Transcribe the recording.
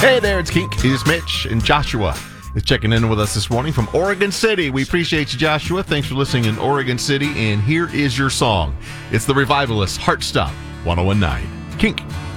Hey there, it's Kink. It's Mitch, and Joshua is checking in with us this morning from Oregon City. We appreciate you, Joshua. Thanks for listening in Oregon City, and here is your song. It's the Revivalists, Heart Stop, 101.9 Kink.